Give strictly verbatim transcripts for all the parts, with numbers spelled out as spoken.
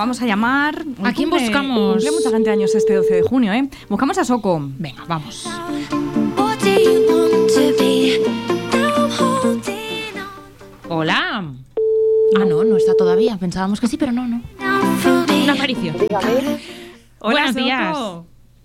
vamos a llamar. ¿A quién buscamos? Cumple mucha gente años este doce de junio, ¿eh? Buscamos a Soko. Venga, vamos. Hola. Ah, no, no está todavía. Pensábamos que sí, pero no, no. Una aparición. Dígame. Hola, Buenos Soko. días.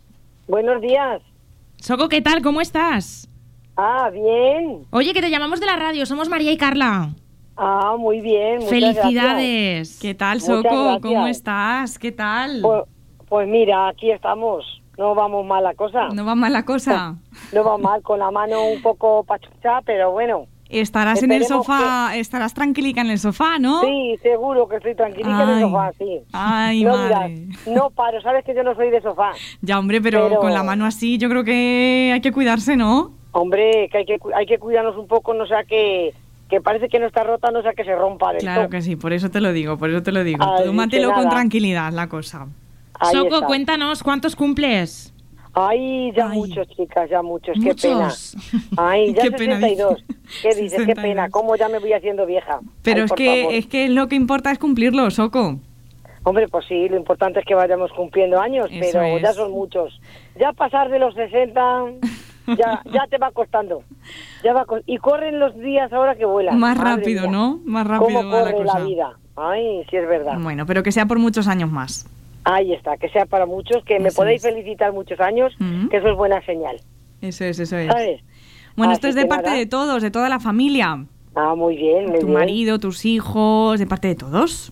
Buenos días. Soko, ¿qué tal? ¿Cómo estás? Ah, bien. Oye, que te llamamos de la radio. Somos María y Carla. Ah, muy bien. Muchas Felicidades. ¿Qué tal, Muchas Soko? gracias. ¿Cómo estás? ¿Qué tal? Pues, pues mira, aquí estamos. No vamos mal la cosa. ¿No va mal la cosa? No va mal, con la mano un poco pachucha, pero bueno. Estarás en el Esperemos sofá, estarás tranquilica en el sofá, ¿no? Sí, seguro que estoy tranquilita en el Ay. sofá, sí. Ay, no madre. dirás, no paro, sabes que yo no soy de sofá. Ya, hombre, pero, Pero- con la mano así yo creo que hay que cuidarse, ¿no? Hombre, que hay que, cu- hay que cuidarnos un poco, no sea que, que parece que no está rota, no sea que se rompa del Claro todo. que sí, por eso te lo digo, por eso te lo digo. Ay, Tómatelo que con nada. tranquilidad la cosa. Ahí Soko, está. cuéntanos, ¿cuántos cumples? Ay, ya Ay. muchos, chicas, ya muchos, Muchos. qué pena. Ay, ya Qué pena, sesenta y dos. dice. ¿Qué dices? Qué sesenta y pena, dos. cómo ya me voy haciendo vieja. Pero Ay, es por que favor. es que lo que importa es cumplirlo, Soko. Hombre, pues sí, lo importante es que vayamos cumpliendo años, Eso pero es. ya son muchos. Ya pasar de los sesenta, ya, ya te va costando. Ya va co- y corren los días ahora que vuelan. Más Madre rápido, mía. ¿no? Más rápido ¿Cómo va la corre la, cosa. vida? Ay, sí es verdad. Bueno, pero que sea por muchos años más. Ahí está, que sea para muchos, que me Eso podéis es. felicitar muchos años, Ujú. que eso es buena señal. Eso es, eso es. ¿Sabes? Bueno, Así esto es de que parte nada. de todos, de toda la familia. Ah, muy bien, muy Tu bien. marido, tus hijos, de parte de todos.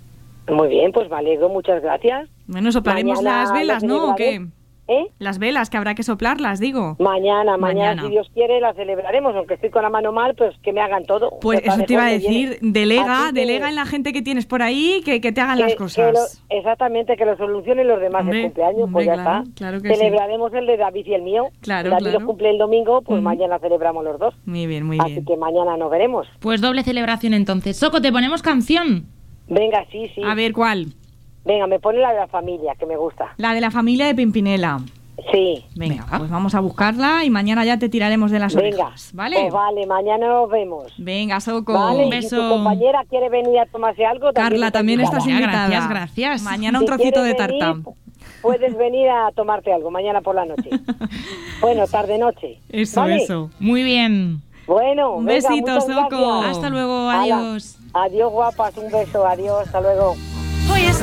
Muy bien, pues me alegro, muchas gracias. Bueno, soplaremos Mañana las velas, lo ¿no? ¿O qué? celebraré. ¿Eh? Las velas, que habrá que soplarlas, digo. Mañana, mañana, Mañana. si Dios quiere, la celebraremos, aunque estoy con la mano mal, pues que me hagan todo. Pues Total, eso te iba a mejor me decir, viene. delega, Así que- delega en la gente que tienes por ahí que, que te hagan que- las que cosas. lo- exactamente, que lo solucionen los demás Hombre, de cumpleaños, hombre, pues ya claro, está. claro que sí. Celebraremos el de David y el mío. Claro, David claro. lo cumple el domingo, pues Ujú. mañana celebramos los dos. Muy bien, muy Así bien. que mañana nos veremos. Pues doble celebración entonces. Soko, ¿te ponemos canción? Venga, sí, sí. A ver, ¿cuál? Venga, me pone la de la familia, que me gusta. La de la familia de Pimpinela. Sí. Venga, Venga. pues vamos a buscarla y mañana ya te tiraremos de las Venga, orejas, ¿vale? Pues vale, mañana nos vemos. Venga, Soko. Vale, Un y si tu beso. compañera quiere venir a tomarse algo, Carla, también está estás invitada. Venga, invitada. gracias, gracias. Mañana un Si trocito de quieres tarta. venir, puedes venir a tomarte algo mañana por la noche. Bueno, tarde-noche. Eso, ¿vale? eso. Muy bien. Bueno, Un venga, besito, muchas Soko. gracias. Hasta luego, Hala. adiós. Adiós, guapas, un beso, adiós, hasta luego. Hoy es